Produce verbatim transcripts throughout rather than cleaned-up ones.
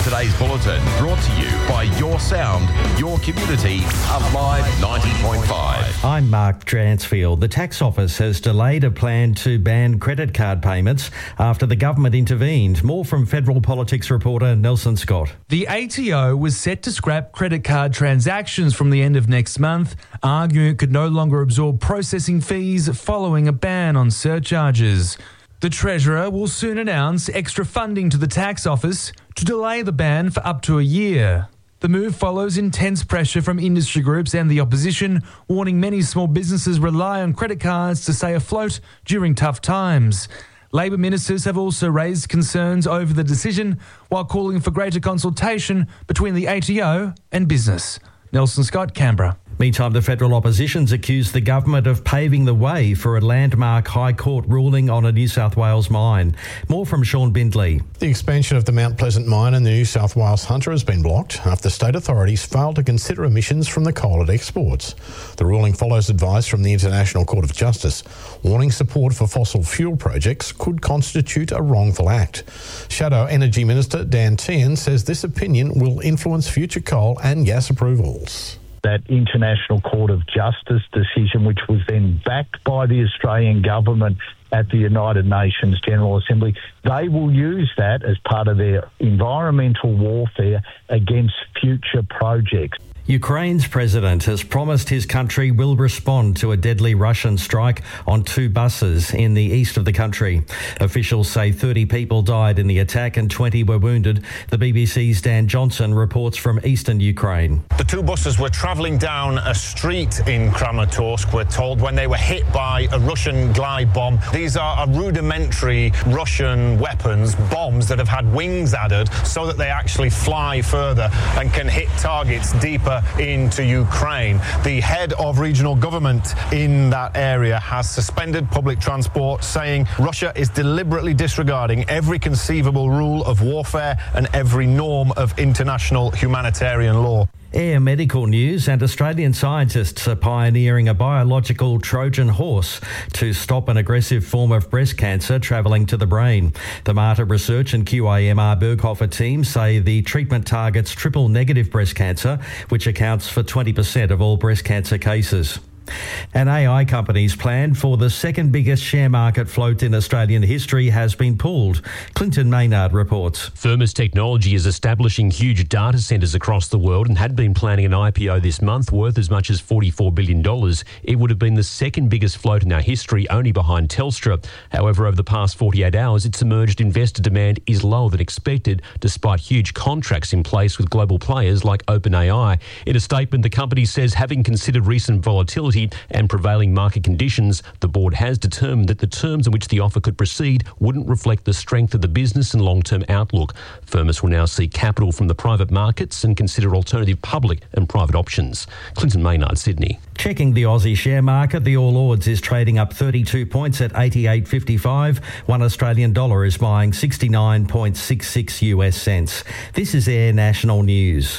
Today's bulletin brought to you by Your Sound, Your Community, Alive ninety point five. I'm Mark Dransfield. The tax office has delayed a plan to ban credit card payments after the government intervened. More from Federal Politics reporter Nelson Scott. The A T O was set to scrap credit card transactions from the end of next month, arguing it could no longer absorb processing fees following a ban on surcharges. The Treasurer will soon announce extra funding to the tax office to delay the ban for up to a year. The move follows intense pressure from industry groups and the opposition, warning many small businesses rely on credit cards to stay afloat during tough times. Labor ministers have also raised concerns over the decision while calling for greater consultation between the A T O and business. Nelson Scott, Canberra. Meantime, the federal opposition's accused the government of paving the way for a landmark High Court ruling on a New South Wales mine. More from Sean Bindley. The expansion of the Mount Pleasant mine in the New South Wales Hunter has been blocked after state authorities failed to consider emissions from the coal it exports. The ruling follows advice from the International Court of Justice, warning support for fossil fuel projects could constitute a wrongful act. Shadow Energy Minister Dan Tehan says this opinion will influence future coal and gas approvals. That International Court of Justice decision, which was then backed by the Australian government at the United Nations General Assembly, they will use that as part of their environmental warfare against future projects. Ukraine's president has promised his country will respond to a deadly Russian strike on two buses in the east of the country. Officials say thirty people died in the attack and twenty were wounded. The B B C's Dan Johnson reports from eastern Ukraine. The two buses were travelling down a street in Kramatorsk, we're told, when they were hit by a Russian glide bomb. These are rudimentary Russian weapons, bombs that have had wings added so that they actually fly further and can hit targets deeper into Ukraine. The head of regional government in that area has suspended public transport, saying Russia is deliberately disregarding every conceivable rule of warfare and every norm of international humanitarian law. Air medical news, and Australian scientists are pioneering a biological Trojan horse to stop an aggressive form of breast cancer travelling to the brain. The Mater Research and Q I M R Berghofer team say the treatment targets triple-negative breast cancer, which accounts for twenty percent of all breast cancer cases. An A I company's plan for the second biggest share market float in Australian history has been pulled. Clinton Maynard reports. Firmus Technology is establishing huge data centres across the world and had been planning an I P O this month worth as much as forty-four billion dollars. It would have been the second biggest float in our history, only behind Telstra. However, over the past forty-eight hours, it's emerged investor demand is lower than expected, despite huge contracts in place with global players like OpenAI. In a statement, the company says, having considered recent volatility and prevailing market conditions, the board has determined that the terms in which the offer could proceed wouldn't reflect the strength of the business and long-term outlook. Firmus will now seek capital from the private markets and consider alternative public and private options. Clinton Maynard, Sydney. Checking the Aussie share market, the All Ords is trading up thirty-two points at eighty-eight fifty-five. One Australian dollar is buying sixty-nine point six six U S cents. This is Air National News.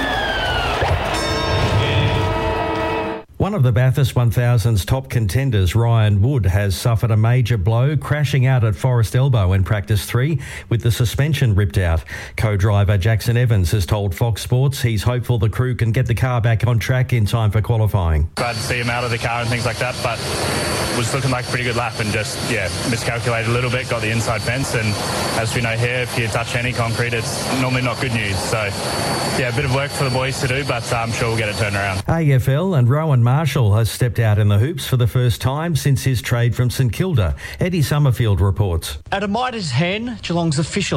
One of the Bathurst one thousand's top contenders, Ryan Wood, has suffered a major blow, crashing out at Forest Elbow in practice three with the suspension ripped out. Co-driver Jackson Evans has told Fox Sports he's hopeful the crew can get the car back on track in time for qualifying. Glad to see him out of the car and things like that, but it was looking like a pretty good lap and just, yeah, miscalculated a little bit, got the inside fence, and as we know here, if you touch any concrete, it's normally not good news. So, yeah, a bit of work for the boys to do, but I'm sure we'll get it turned around. A F L and Rowan Marshall has stepped out in the hoops for the first time since his trade from St Kilda. Eddie Summerfield reports. At a Midas hen, Geelong's official